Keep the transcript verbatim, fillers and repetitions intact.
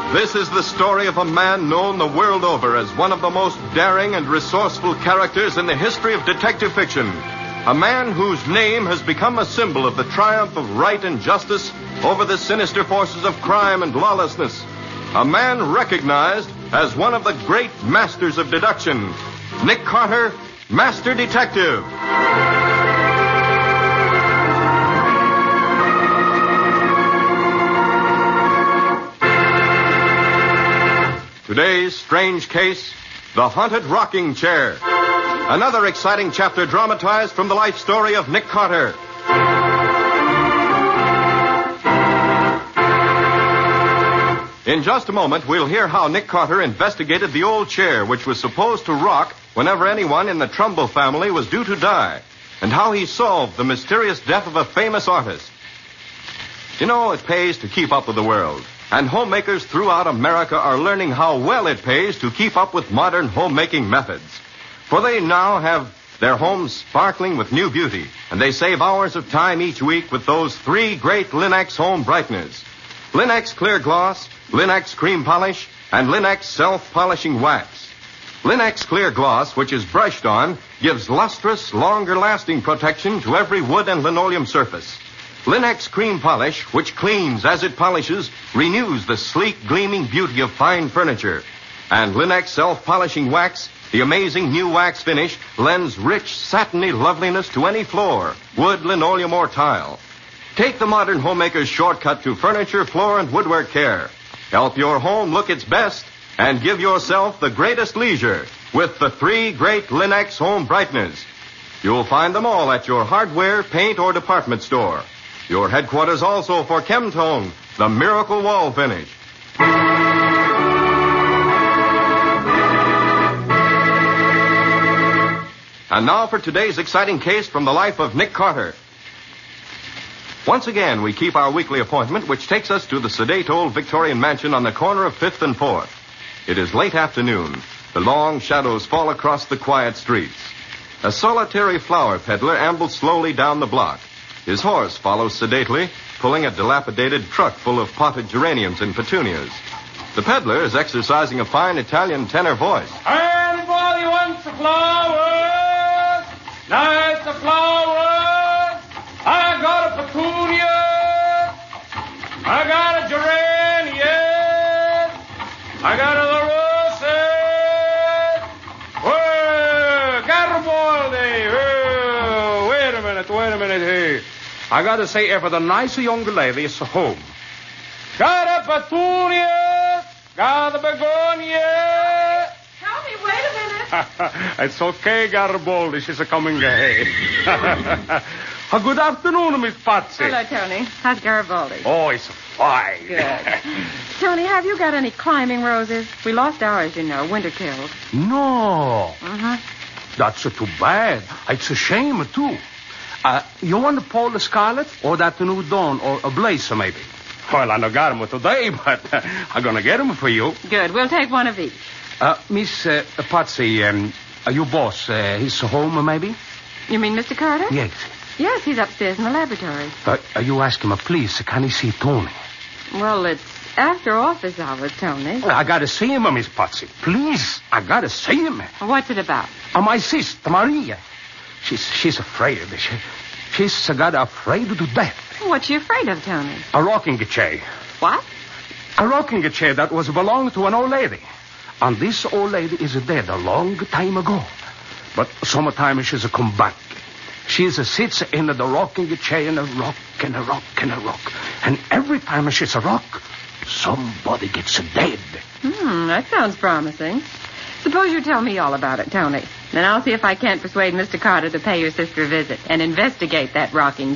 This is the story of a man known the world over as one of the most daring and resourceful characters in the history of detective fiction. A man whose name has become a symbol of the triumph of right and justice over the sinister forces of crime and lawlessness. A man recognized as one of the great masters of deduction. Nick Carter, Master Detective. Today's strange case, The Haunted Rocking Chair. Another exciting chapter dramatized from the life story of Nick Carter. In just a moment, we'll hear how Nick Carter investigated the old chair which was supposed to rock whenever anyone in the Trumbull family was due to die, and how he solved the mysterious death of a famous artist. You know, it pays to keep up with the world. And homemakers throughout America are learning how well it pays to keep up with modern homemaking methods. For they now have their homes sparkling with new beauty, and they save hours of time each week with those three great Linx home brighteners. Linx Clear Gloss, Linx Cream Polish, and Linx Self-Polishing Wax. Linx Clear Gloss, which is brushed on, gives lustrous, longer-lasting protection to every wood and linoleum surface. Linx Cream Polish, which cleans as it polishes, renews the sleek, gleaming beauty of fine furniture. And Linx Self-Polishing Wax, the amazing new wax finish, lends rich, satiny loveliness to any floor, wood, linoleum, or tile. Take the modern homemaker's shortcut to furniture, floor, and woodwork care. Help your home look its best and give yourself the greatest leisure with the three great Linx home brighteners. You'll find them all at your hardware, paint, or department store. Your headquarters also for Chemtone, the miracle wall finish. And now for today's exciting case from the life of Nick Carter. Once again, we keep our weekly appointment, which takes us to the sedate old Victorian mansion on the corner of fifth and fourth. It is late afternoon. The long shadows fall across the quiet streets. A solitary flower peddler ambles slowly down the block. His horse follows sedately, pulling a dilapidated truck full of potted geraniums and petunias. The peddler is exercising a fine Italian tenor voice. Anybody wants the flowers? Nice the flowers. I got a petunia. I got a geranium. I got a roses. Whoa, Garibaldi. Whoa, wait a minute, wait a minute here. I gotta say, if the nice young lady is home. Got a petunia. Got a begonia. Tell me, wait a minute. It's okay, Garibaldi. She's a coming ahead. uh, good afternoon, Miss Patsy. Hello, Tony. How's Garibaldi? Oh, it's fine. Good. Tony, have you got any climbing roses? We lost ours, you know. Winter killed. No. Uh-huh. That's uh, too bad. It's a shame, too. Uh, you want the Paul Scarlet or that new Dawn or a Blazer, maybe? Well, I don't got them today, but uh, I'm going to get them for you. Good. We'll take one of each. Uh, Miss uh, Patsy, um, are you boss? Uh, he's home, maybe? You mean Mister Carter? Yes. Yes, he's upstairs in the laboratory. Uh, you ask him, uh, please, can he see Tony? Well, it's after office hours, Tony. Well, I got to see him, Miss Patsy. Please, I got to see him. What's it about? Uh, my sister, Maria. She's she's afraid. She, she's uh, got afraid to death. What's she afraid of, Tony? A rocking chair. What? A rocking chair that was belonged to an old lady. And this old lady is dead a long time ago. But sometimes she's a come back. She's a sits in the rocking chair and a rock and a rock and a rock. And every time she's a rock, somebody gets dead. Hmm, that sounds promising. Suppose you tell me all about it, Tony. Then I'll see if I can't persuade Mister Carter to pay your sister a visit and investigate that rocking